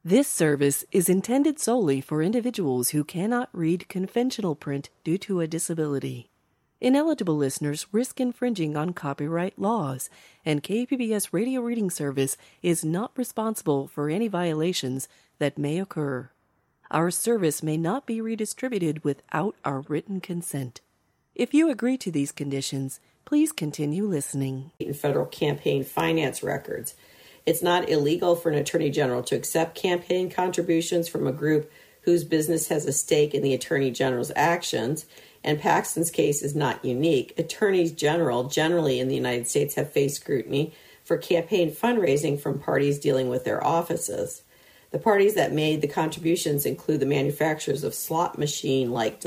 This service is intended solely for individuals who cannot read conventional print due to a disability. Ineligible listeners risk infringing on copyright laws, and KPBS Radio Reading Service is not responsible for any violations that may occur. Our service may not be redistributed without our written consent. If you agree to these conditions, please continue listening. Federal campaign finance records. It's not illegal for an attorney general to accept campaign contributions from a group whose business has a stake in the attorney general's actions, and Paxton's case is not unique. Attorneys general generally in the United States have faced scrutiny for campaign fundraising from parties dealing with their offices. The parties that made the contributions include the manufacturers of slot machine-like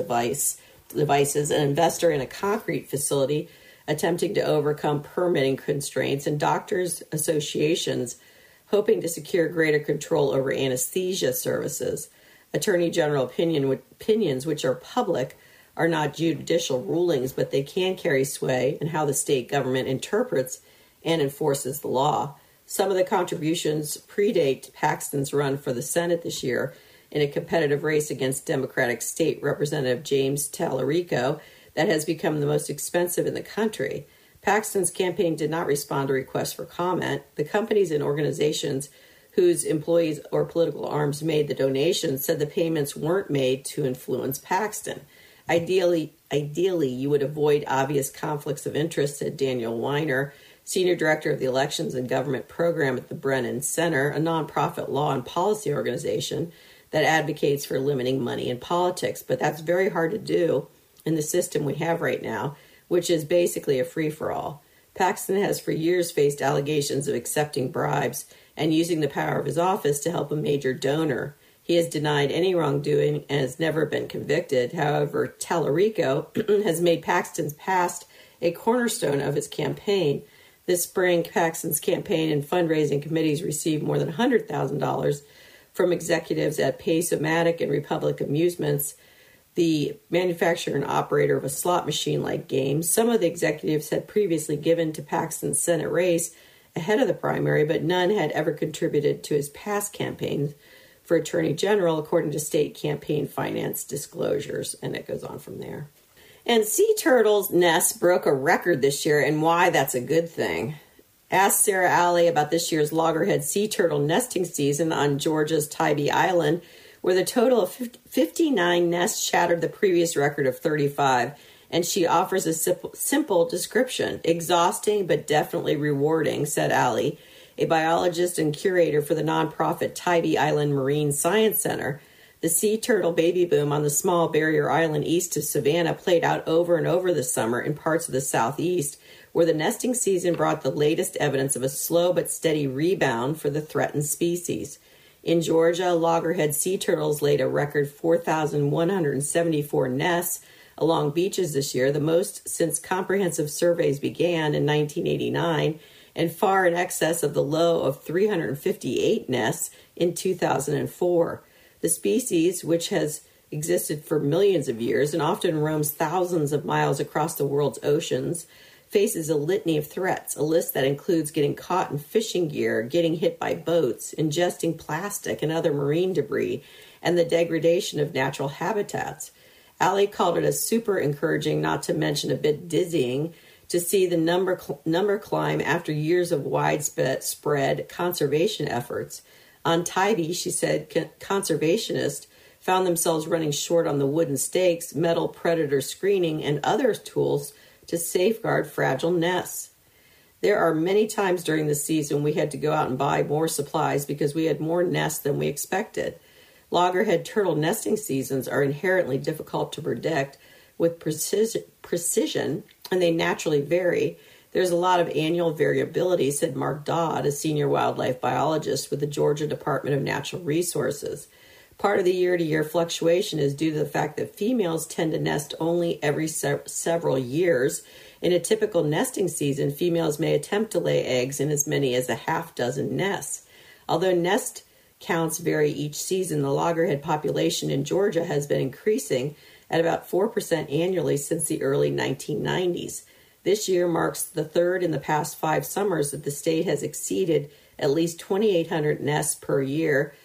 devices, an investor in a concrete facility attempting to overcome permitting constraints, and doctors' associations hoping to secure greater control over anesthesia services. Attorney General opinions, which are public, are not judicial rulings, but they can carry sway in how the state government interprets and enforces the law. Some of the contributions predate Paxton's run for the Senate this year in a competitive race against Democratic State Representative James Tallarico that has become the most expensive in the country. Paxton's campaign did not respond to requests for comment. The companies and organizations whose employees or political arms made the donations said the payments weren't made to influence Paxton. Ideally, you would avoid obvious conflicts of interest, said Daniel Weiner, Senior Director of the Elections and Government Program at the Brennan Center, a nonprofit law and policy organization that advocates for limiting money in politics. But that's very hard to do in the system we have right now, which is basically a free-for-all. Paxton has for years faced allegations of accepting bribes and using the power of his office to help a major donor. He has denied any wrongdoing and has never been convicted. However, Tallarico has made Paxton's past a cornerstone of his campaign. This spring, Paxton's campaign and fundraising committees received more than $100,000 from executives at Pace-O-Matic and Republic Amusements, the manufacturer and operator of a slot machine-like game. Some of the executives had previously given to Paxton's Senate race ahead of the primary, but none had ever contributed to his past campaigns for Attorney General, according to state campaign finance disclosures, and it goes on from there. And sea turtles' nests broke a record this year, and why that's a good thing. Ask Sarah Alley about this year's loggerhead sea turtle nesting season on Georgia's Tybee Island, where the total of 59 nests shattered the previous record of 35, and she offers a simple description. Exhausting, but definitely rewarding, said Alley, a biologist and curator for the nonprofit Tybee Island Marine Science Center. The sea turtle baby boom on the small barrier island east of Savannah played out over and over this summer in parts of the southeast, where the nesting season brought the latest evidence of a slow but steady rebound for the threatened species. In Georgia, loggerhead sea turtles laid a record 4,174 nests along beaches this year, the most since comprehensive surveys began in 1989, and far in excess of the low of 358 nests in 2004. The species, which has existed for millions of years and often roams thousands of miles across the world's oceans, faces a litany of threats, a list that includes getting caught in fishing gear, getting hit by boats, ingesting plastic and other marine debris, and the degradation of natural habitats. Alley called it a super encouraging, not to mention a bit dizzying, to see the number climb after years of widespread conservation efforts. On Tybee, she said, conservationists found themselves running short on the wooden stakes, metal predator screening, and other tools to safeguard fragile nests. There are many times during the season we had to go out and buy more supplies because we had more nests than we expected. Loggerhead turtle nesting seasons are inherently difficult to predict with precision, and they naturally vary. There's a lot of annual variability, said Mark Dodd, a senior wildlife biologist with the Georgia Department of Natural Resources. Part of the year-to-year fluctuation is due to the fact that females tend to nest only every several years. In a typical nesting season, females may attempt to lay eggs in as many as a half dozen nests. Although nest counts vary each season, the loggerhead population in Georgia has been increasing at about 4% annually since the early 1990s. This year marks the third in the past 5 summers that the state has exceeded at least 2,800 nests per year,